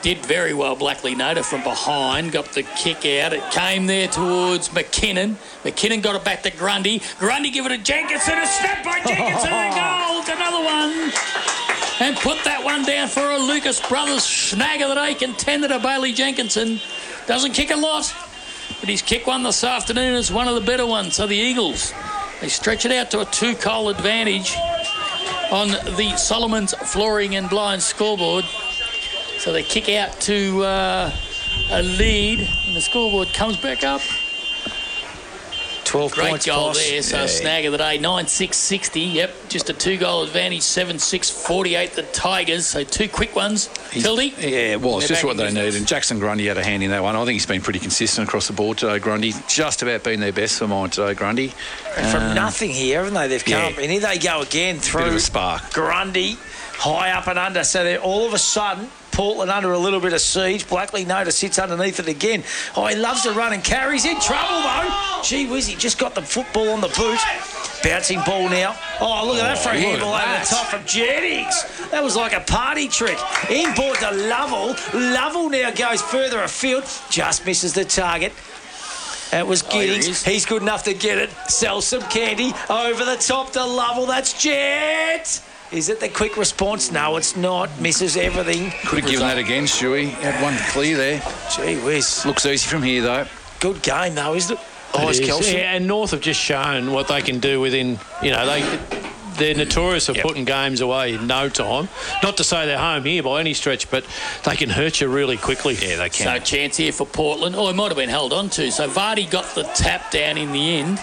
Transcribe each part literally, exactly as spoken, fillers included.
did very well, Blackley Noda, from behind. Got the kick out. It came there towards McKinnon. McKinnon got it back to Grundy. Grundy give it to Jenkinson. A snap by Jenkinson. A goal. It's another one. And put that one down for a Lucas Brothers snag of the day. Contender to Bailey Jenkinson. Doesn't kick a lot, but he's kicked one this afternoon is one of the better ones. So the Eagles, they stretch it out to a two-goal advantage on the Solomon's Flooring and Blinds scoreboard. So they kick out to uh, a lead, and the scoreboard comes back up. twelve Great points goal plus. there, so Yeah. snag of the day, nine six sixty. Yep, just a two-goal advantage, seven six forty-eight the Tigers. So two quick ones. Tildy? Yeah, well, it's They're just back what in they business. need. And Jackson Grundy had a hand in that one. I think he's been pretty consistent across the board today, Grundy. Just about been their best for mine today, Grundy. And from Uh, nothing here, haven't they? They've come yeah. up, and here they go again through Bit of a spark. Grundy, high up and under. So they're all of a sudden, Portland under a little bit of siege. Blackley Noda sits underneath it again. Oh, he loves to run and carries. In trouble, though. Gee whiz, he just got the football on the boot. Bouncing ball now. Oh, look at that for a look handball at over that. the top from Jennings. That was like a party trick. Inboard to Lovell. Lovell now goes further afield. Just misses the target. That was Oh, here he Giddings. is. He's good enough to get it. Sell some candy. Over the top to Lovell. That's Jet. Is it the quick response? No, it's not. Misses everything. Could have given that again, Stewie. Had one clear there. Gee whiz. Looks easy from here, though. Good game, though, isn't it? Oh, It it's is. Kelson. Yeah, and North have just shown what they can do within, you know, they, they're notorious for Yep. putting games away in no time. Not to say they're home here by any stretch, but they can hurt you really quickly. Yeah, they can. So chance here for Portland. Oh, it might have been held on to. So Vardy got the tap down in the end.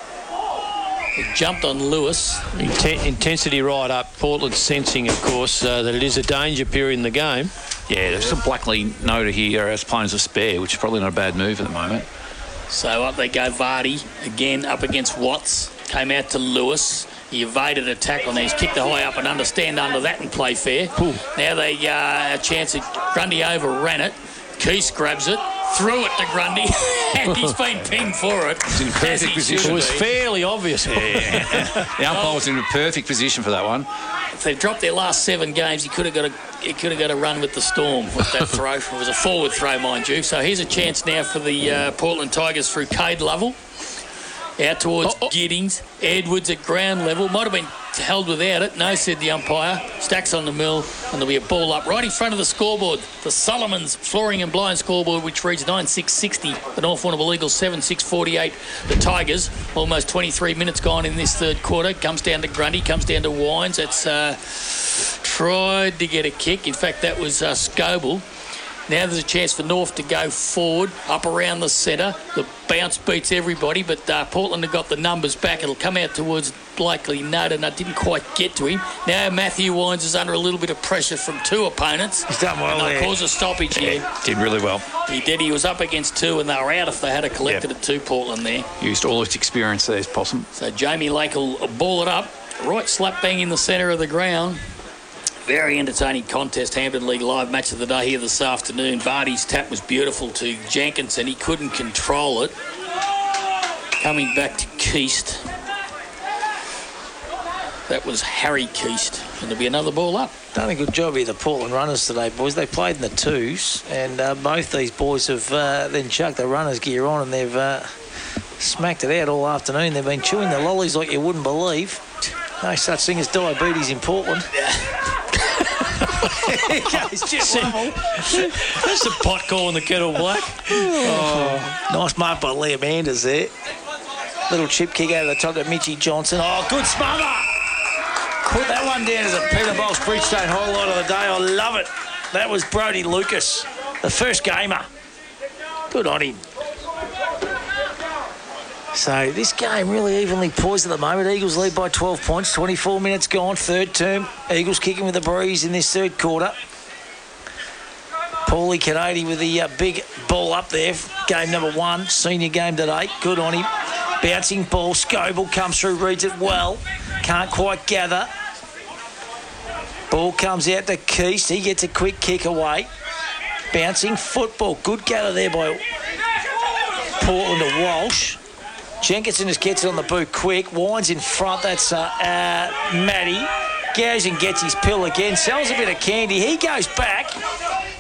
It jumped on Lewis. Inten- intensity right up. Portland sensing, of course, uh, that it is a danger period in the game. Yeah, there's some Blackley Noda here as playing as a spare, which is probably not a bad move at the moment. So up they go, Vardy again up against Watts. Came out to Lewis. He evaded a tackle and he's kicked the high up and under, stand under that and play fair. Ooh. Now they uh, a chance at Grundy overran it. Keese grabs it, threw it to Grundy, and he's been pinged for it. He's in as perfect he position. should It was be. fairly obvious. The umpire was in a perfect position for that one. If they've dropped their last seven games, he could have got a he could have got a run with the Storm with that throw. It was a forward throw, mind you. So here's a chance now for the uh, Portland Tigers through Cade Lovell. Out towards Oh, oh. Giddings. Edwards at ground level. Might have been held without it. No, said the umpire. Stacks on the mill, and there'll be a ball up right in front of the scoreboard. The Solomon's Flooring and Blind scoreboard, which reads nine six sixty. The North Warrnambool Eagles seven six forty-eight. The Tigers, almost twenty-three minutes gone in this third quarter. Comes down to Grundy, comes down to Wines. That's uh, tried to get a kick. In fact, that was uh, Scoble. Now there's a chance for North to go forward, up around the centre. The bounce beats everybody, but uh, Portland have got the numbers back. It'll come out towards Blakely Noda, and I didn't quite get to him. Now Matthew Wines is under a little bit of pressure from two opponents. He's done well and they'll there. cause a stoppage here. Yeah, did really well. He did. He was up against two, and they were out if they had a collected Yep. at two, Portland there. Used all its experience there as possible. So Jamie Lake will ball it up. Right slap bang in the centre of the ground. Very entertaining contest. Hampton League live match of the day here this afternoon. Vardy's tap was beautiful to Jenkinson. He couldn't control it. Coming back to Keast. That was Harry Keast. And there'll be another ball up. Done a good job here, the Portland runners today, boys. They played in the twos, and uh, both these boys have uh, then chucked the runners' gear on, and they've uh, smacked it out all afternoon. They've been chewing the lollies like you wouldn't believe. No such thing as diabetes in Portland. Here goes Jeff Lovell. That's the pot calling the kettle black. Oh, nice mark by Liam Anders there. Little chip kick out of the top to Mitchie Johnson. Oh, good smother. Put that one down as a Peter Bowles Bridgestone highlight of the day. I love it. That was Brodie Lucas, the first gamer. Good on him. So this game really evenly poised at the moment. Eagles lead by twelve points. twenty-four minutes gone. Third term. Eagles kicking with a breeze in this third quarter. Paulie Canady with the uh, big ball up there. Game number one. Senior game today. Good on him. Bouncing ball. Scoble comes through. Reads it well. Can't quite gather. Ball comes out to Keast. He gets a quick kick away. Bouncing football. Good gather there by Portland to Walsh. Jenkinson just gets it on the boot quick. Wines in front. That's uh, uh, Matty. Goes and gets his pill again. Sells a bit of candy. He goes back.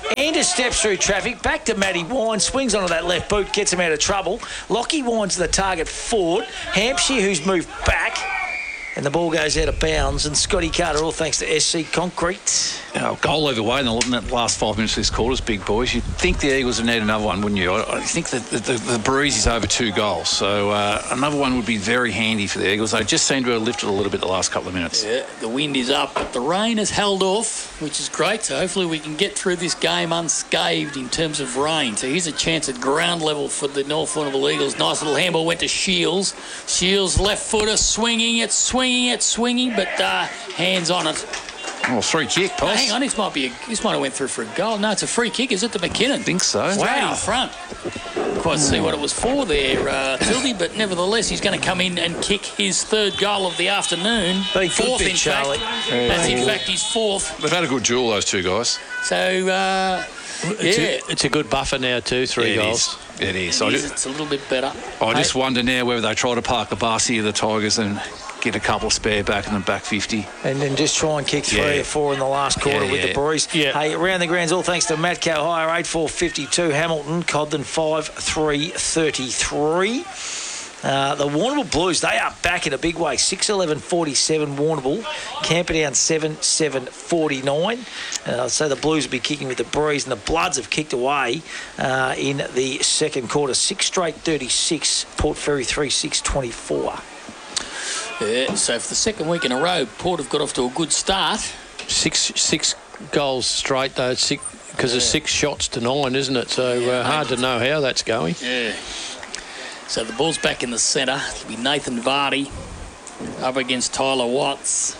Anders steps through traffic, back to Matty Wines, swings onto that left boot, gets him out of trouble. Lockie Wines to the target forward. Hampshire, who's moved back. And the ball goes out of bounds. And Scotty Carter, all thanks to S C Concrete. Oh, goal either way in the, in the last five minutes of this quarter's big boys. You'd think the Eagles would need another one, wouldn't you? I, I think that the, the, the breeze is over two goals. So uh, another one would be very handy for the Eagles. They just seem to have lifted a little bit the last couple of minutes. Yeah, the wind is up, but the rain has held off, which is great. So hopefully we can get through this game unscathed in terms of rain. So here's a chance at ground level for the North Warrnambool Eagles. Nice little handball went to Shields. Shields left footer, swinging it, swinging it, swinging, but uh, hands on it. Oh, free kick, Oh, Poss. hang on, this might be a, this might have went through for a goal. No, it's a free kick. Is it to McKinnon? I think so. Straight Wow. in front. Quite see what it was for there, uh, Tildy, but nevertheless, he's going to come in and kick his third goal of the afternoon. Been good, fourth, big in Charlie. fact. That's in fact his fourth. They've had a good duel, those two guys. So, uh, It's, yeah. a, it's a good buffer now too, three It goals. is. It is. It I is, just, it's a little bit better. I just wonder now whether they try to park the bus here, the Tigers, and get a couple spare back in the back fifty. And then just try and kick three Yeah. or four in the last quarter Yeah, with yeah. the breeze. Yeah. Hey, around the grounds, all thanks to Matco Hire, eight four fifty-two. Hamilton, Codden, five three thirty-three. Uh, the Warrnambool Blues, they are back in a big way. six eleven forty-seven Warrnambool. Camperdown seven seven forty-nine. Uh, so the Blues will be kicking with the breeze, and the Bloods have kicked away uh, in the second quarter. six straight thirty-six. Port Fairy three six twenty-four. Yeah, so for the second week in a row, Port have got off to a good start. Six six goals straight though, six because of six shots to nine, isn't it? So uh, hard to know how that's going. Yeah. So the ball's back in the centre. It'll be Nathan Vardy up against Tyler Watts.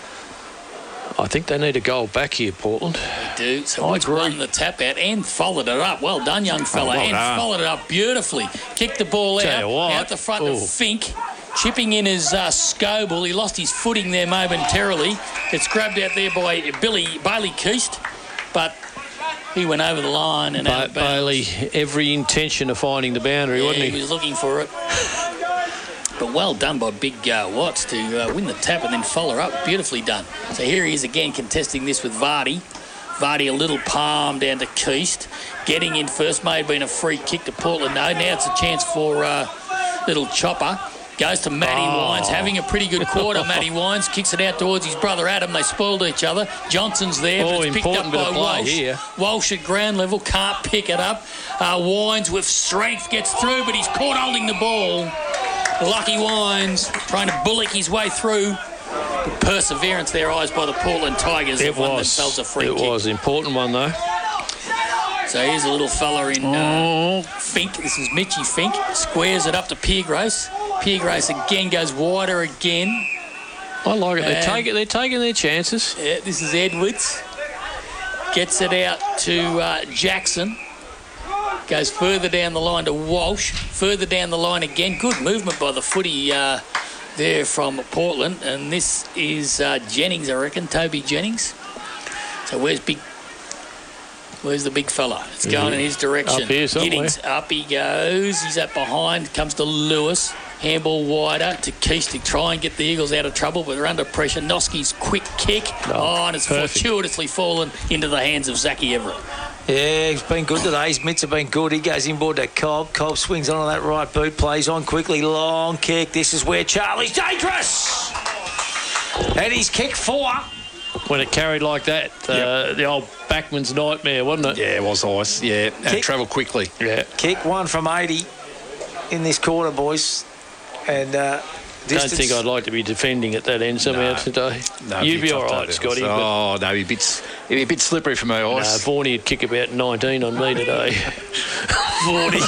I think they need a goal back here, Portland. They do. So I Watts agree. won the tap out and followed it up. Well done, young fella. Oh, well and done. followed it up beautifully. Kicked the ball Tell out. you what. Out the front Ooh. of Fink. Chipping in his uh, Scoble. He lost his footing there momentarily. It's grabbed out there by Billy Bailey Keast. But he went over the line and out Ba- of bounds. Bailey, every intention of finding the boundary, Yeah, wasn't he he? was looking for it. But well done by Big uh, Watts to uh, win the tap and then follow up. Beautifully done. So here he is again contesting this with Vardy. Vardy a little palm down to Keast. Getting in first may have been a free kick to Portland. No, now it's a chance for uh, little Chopper. Goes to Matty Oh. Wines, having a pretty good quarter. Matty Wines kicks it out towards his brother Adam. They spoiled each other. Johnson's there, Oh, but it's picked up important bit by of play Walsh. here. Walsh at ground level, can't pick it up. Uh, Wines with strength gets through, but he's caught holding the ball. Lucky Wines trying to bullock his way through. The perseverance there, eyes by the Portland Tigers. It have won was. themselves a free It kick. was important one though. So here's a little fella in uh, Fink. This is Mitchy Fink. Squares it up to Piergrace. Piergrace again goes wider again. I like it. They're And- taking they're taking their chances. Yeah, this is Edwards. Gets it out to uh, Jackson. Goes further down the line to Walsh. Further down the line again. Good movement by the footy uh, there from Portland. And this is uh, Jennings, I reckon. Toby Jennings. So where's big... Where's the big fella? It's going in his direction. Up here somewhere. Giddings, up he goes. He's up behind. Comes to Lewis. Handball wider to Keast to try and get the Eagles out of trouble, but they're under pressure. Noski's quick kick. Oh, Oh, and it's perfect. fortuitously fallen into the hands of Zachy Everett. Yeah, he's been good today. His mitts have been good. He goes inboard to Cobb. Cobb swings onto that right boot, plays on quickly. Long kick. This is where Charlie's dangerous. And he's kicked four. When it carried like that, uh, the old backman's nightmare, wasn't it? Yeah, it was ice. Yeah, and Kick. travelled quickly. Yeah. Kick one from eighty in this quarter, boys. And uh, Don't distance. think I'd like to be defending at that end somehow No. today. No, You'd be tough all to right, do. Scotty. but- Oh, no, he'd be, a bit, he'd be a bit slippery for me, No, ice. Vorney would kick about nineteen on me today. Vorney.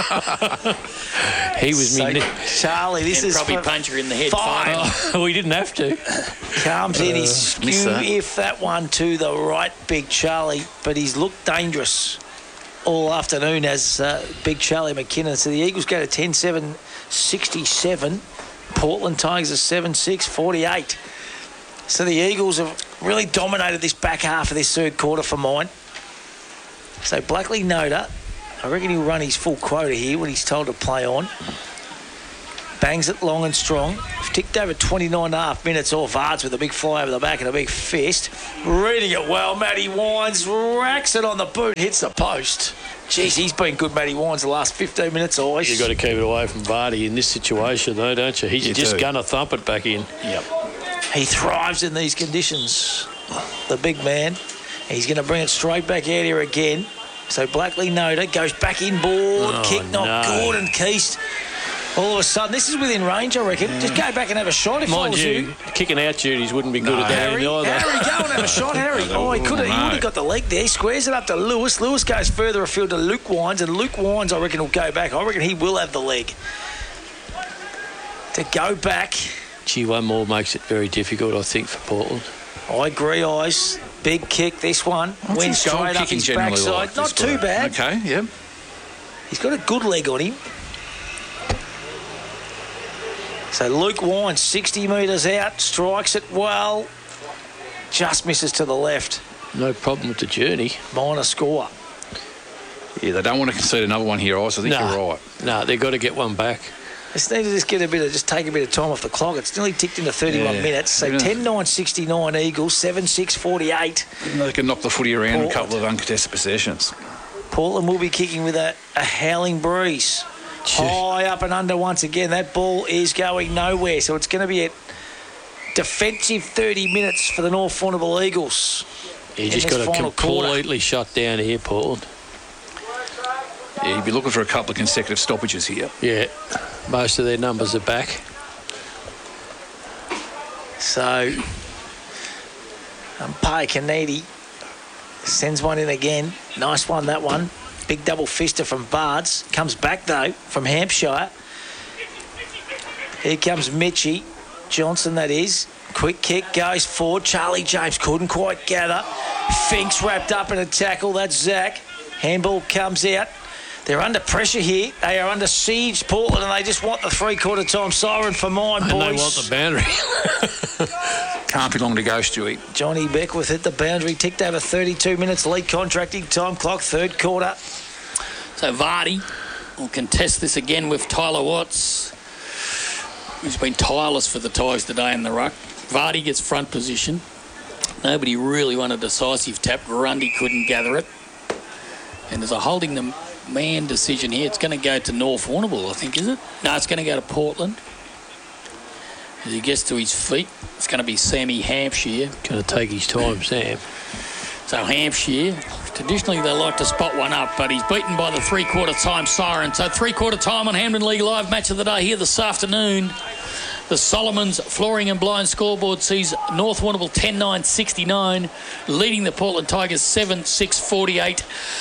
He was So, me. Charlie, this and is probably for punch her in the head. five. fine. we didn't have to. Comes in, he's missed skew that. if that one to the right, Big Charlie, but he's looked dangerous all afternoon as uh, Big Charlie McKinnon. So the Eagles go to ten seven sixty-seven. Portland Tigers are seven six forty-eight. So the Eagles have really dominated this back half of this third quarter for mine. So Blackley Noda, I reckon he'll run his full quota here when he's told to play on. Bangs it long and strong. We've ticked over twenty-nine and a half minutes off Arts with a big fly over the back and a big fist. Reading it well, Matty Wines racks it on the boot, hits the post. Jeez, he's been good, Matty Wines, the last fifteen minutes. Always. You've got to keep it away from Vardy in this situation, though, don't you? He's You just do. going to thump it back in. Yep. He thrives in these conditions, the big man. He's going to bring it straight back out here again. So Blackley Noda goes back inboard, Oh, kick not no. good, and Keast. All of a sudden, this is within range, I reckon. Just go back and have a shot if I Mind was you, you. kicking out duties wouldn't be good No. at that Harry, end either. Harry, go and have a shot, Harry. Oh, he could have. He No. would have got the leg there. He squares it up to Lewis. Lewis goes further afield to Luke Wines, and Luke Wines, I reckon, will go back. I reckon he will have the leg to go back. Gee, one more makes it very difficult, I think, for Portland. I agree, Ice. Big kick, this one. What's Went his goal straight up kicking his generally backside. like, Not this too guy? bad. Okay, yep. He's got a good leg on him. So Luke Wines, sixty metres out, strikes it well. Just misses to the left. No problem with the journey. Minor score. Yeah, they don't want to concede another one here, Ice. I think No. you're right. No, they've got to get one back. Just need to just get a bit of, just take a bit of time off the clock. It's nearly ticked into thirty-one Yeah. minutes. So Yeah. ten nine sixty-nine Eagles, seven six forty-eight. They can knock the footy around in a Portland. couple of uncontested possessions. Portland will be kicking with a, a howling breeze. Gee. High up and under once again. That ball is going nowhere. So it's going to be a defensive thirty minutes for the North Warrnambool Eagles. You in just this got to final quarter. completely shut down here, Portland. Yeah, you'd be looking for a couple of consecutive stoppages here. Yeah, most of their numbers are back. So umpire Kennedy sends one in again. Nice one, that one. Big double fister from Bards. Comes back, though, from Hampshire. Here comes Mitchie. Johnson, that is. Quick kick, goes forward. Charlie James couldn't quite gather. Finks wrapped up in a tackle. That's Zach. Handball comes out. They're under pressure here. They are under siege, Portland, and they just want the three-quarter time siren for mine, boys. And they want the boundary. Can't be long to go, Stewie. Johnny Beckwith hit the boundary, ticked over thirty-two minutes, lead contracting time clock, third quarter. So Vardy will contest this again with Tyler Watts, who's been tireless for the Tigers today in the ruck. Vardy gets front position. Nobody really won a decisive tap. Grundy couldn't gather it. And there's a holding the man decision here. It's going to go to North Warrnambool, I think, is it? No, it's going to go to Portland. As he gets to his feet, it's going to be Sammy Hampshire. Going to take his time, Sam. So Hampshire, traditionally they like to spot one up, but he's beaten by the three-quarter time siren. So three-quarter time on Hampden League Live match of the day here this afternoon. The Solomons Flooring and Blind scoreboard sees North Warrnambool ten nine sixty-nine, leading the Portland Tigers seven six forty-eight.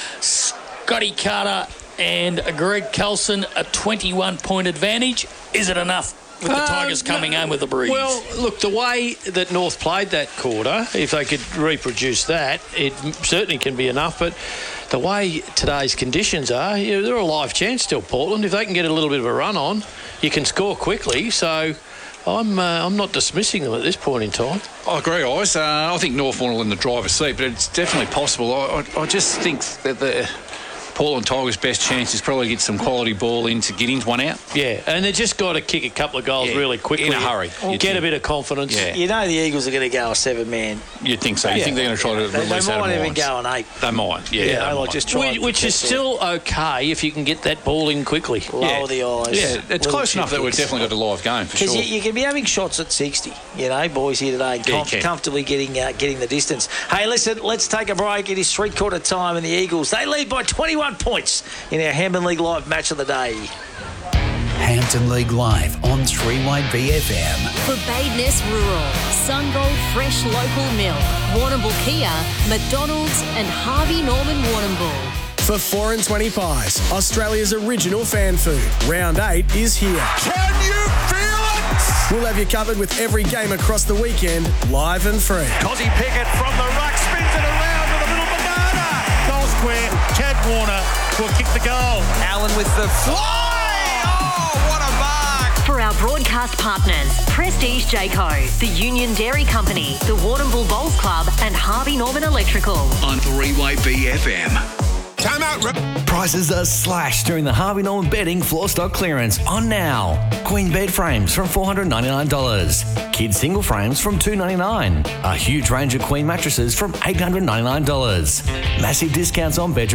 Scotty Carter and Greg Kelson a twenty-one point advantage. Is it enough with the Uh, Tigers coming home with a breeze? Well, look, the way that North played that quarter, if they could reproduce that, it certainly can be enough. But the way today's conditions are, you know, they're a live chance still, Portland. If they can get a little bit of a run on, you can score quickly. So I'm uh, I'm not dismissing them at this point in time. I agree, Ice. Uh, I think North Warrnambool in the driver's seat, but it's definitely possible. I, I, I just think that the Portland Tigers' best chance is probably to get some quality ball in to get into one out. Yeah, and they just got to kick a couple of goals Yeah, really quickly. in a hurry, you'd Get a think. bit of confidence. Yeah. You know the Eagles are going to go a seven-man. You'd think so. You Yeah. think they're going to try to They, release they Adam might even Lyons? go an eight. They might, yeah. You they know, like might. just try Which, and which is protect still okay if you can get that ball in quickly. their- lower the eyes. Yeah, it's little close enough that we've chip definitely got a live game for Because sure. you, you can be having shots at sixty, you know, boys here today, Yeah, you com- can. comfortably getting uh, getting the distance. Hey, listen, let's take a break. It is three-quarter time, and the Eagles, they lead by twenty-one points in our Hampden League Live match of the day. Hampden League Live on three Y B F M. For Badeness Rural, Sungold Fresh Local Milk, Warrnambool Kia, McDonald's and Harvey Norman Warrnambool. For four and twenty pies, Australia's original fan food. Round eight is here. Can you feel it? We'll have you covered with every game across the weekend, live and free. Cozzy Pickett from the ruck spins it around with a little banana. Goal square. Chad Warner will kick the goal. Allen with the fly. Oh, what a mark. For our broadcast partners, Prestige Jayco, the Union Dairy Company, the Warrnambool Bowls Club and Harvey Norman Electrical. On three Y B F M. Time out. Prices are slashed during the Harvey Norman Bedding floor stock clearance on now. Queen bed frames from four hundred ninety-nine dollars. Kids single frames from two hundred ninety-nine dollars. A huge range of queen mattresses from eight hundred ninety-nine dollars. Massive discounts on bedroom